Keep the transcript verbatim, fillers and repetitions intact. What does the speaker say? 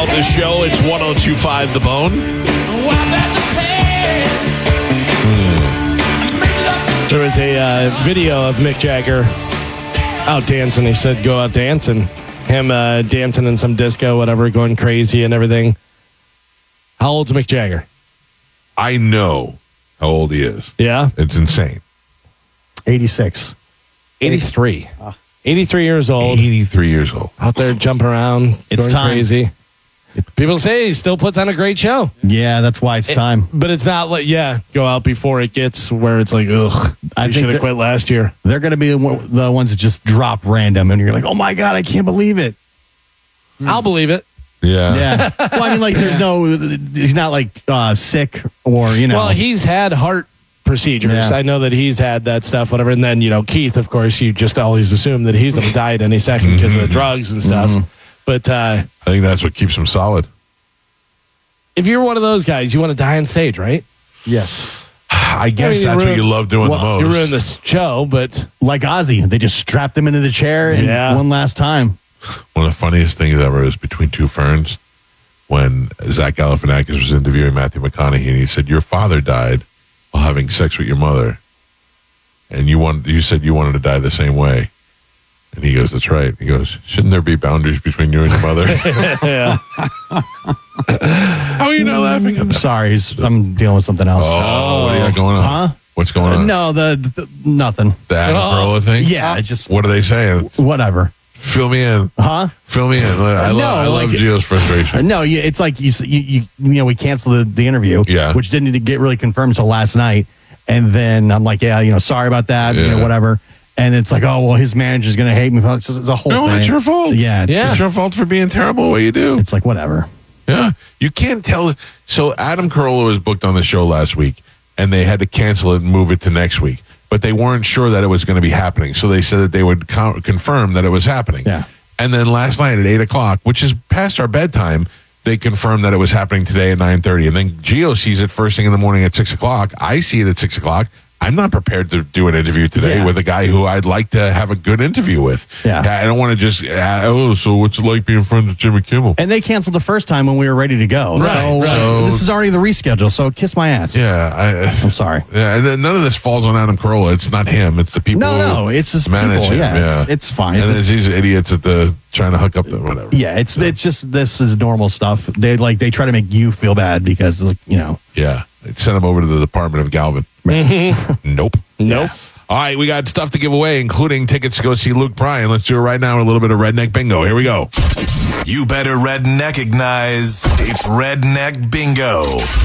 out the show. It's one oh two point five The Bone. Hmm. There was a uh, video of Mick Jagger out dancing. He said, go out dancing. Him uh, dancing in some disco, whatever, going crazy and everything. How old's Mick Jagger? I know how old he is. Yeah? It's insane. eighty-six. eighty-three. eighty-three years old. eighty-three years old. Out there jumping around, It's going time. crazy. People say he still puts on a great show. Yeah, that's why it's It- time. But it's not like, yeah, go out before it gets where it's like, ugh, I I think should have that- quit last year. They're going to be the one- the ones that just drop random, and you're like, oh my God, I can't believe it. I'll believe it. Yeah. Yeah. Well, I mean, like, there's no, he's not like uh, sick or, you know. Well, he's had heart procedures. Yeah. I know that he's had that stuff, whatever. And then, you know, Keith, of course, you just always assume that he's going to die at any second because of the drugs and stuff. Mhm. But uh, I think that's what keeps him solid. if you're one of those guys, you want to die on stage, right? Yes. I guess I mean, you that's what ruined- you love doing well, the most. You ruined the show, but Like Ozzy, they just strapped him into the chair and Yeah. one last time. One of the funniest things ever is Between Two Ferns when Zach Galifianakis was interviewing Matthew McConaughey and he said, your father died while having sex with your mother. And you want, you said you wanted to die the same way. And he goes, that's right. He goes, shouldn't there be boundaries between you and your mother? yeah. How are you not laughing at that? Sorry, he's- I'm dealing with something else. Oh, what do you got going on? Huh? What's going on? No, the, the nothing. The Adam Oh. Carolla thing? Yeah, it's just What are they saying? whatever. Fill me in. Huh? Fill me in. I, No, love, I love like- Gio's frustration. No, you, it's like you, s- you, you, you know, we canceled the, the interview, Yeah. which didn't get really confirmed until last night. And then I'm like, yeah, you know, sorry about that, you Yeah. know, whatever. And it's like, oh, well, his manager's going to hate me. It's, just, it's a whole No, thing. it's your fault. Yeah. It's, Yeah. It's your fault for being terrible at what you do. It's like, whatever. Yeah. You can't tell. So Adam Carolla was booked on the show last week, and they had to cancel it and move it to next week. But they weren't sure that it was going to be happening. So they said that they would co- confirm that it was happening. Yeah. And then last night at eight o'clock, which is past our bedtime, they confirmed that it was happening today at nine thirty. And then Gio sees it first thing in the morning at six o'clock. I see it at six o'clock. I'm not prepared to do an interview today Yeah. with a guy who I'd like to have a good interview with. Yeah. I don't want to just, uh, oh, so what's it like being friends with Jimmy Kimmel? And they canceled the first time when we were ready to go. Right, So, right. uh, this is already the reschedule. So kiss my ass. Yeah. I, I'm sorry. Yeah, and then none of this falls on Adam Carolla. It's not him. It's the people. No, who no, it's just manage people. him. Yeah, Yeah, It's, it's fine. And then it's these idiots at the trying to hook up the whatever. yeah, it's it's just this is normal stuff. They like they try to make you feel bad because like, you know. Yeah, they sent him over to the Department of Galvin. Nope. Nope. All right, we got stuff to give away, including tickets to go see Luke Bryan. Let's do it right now. A little bit of Redneck Bingo. Here we go. You better redneckignize. It's Redneck Bingo.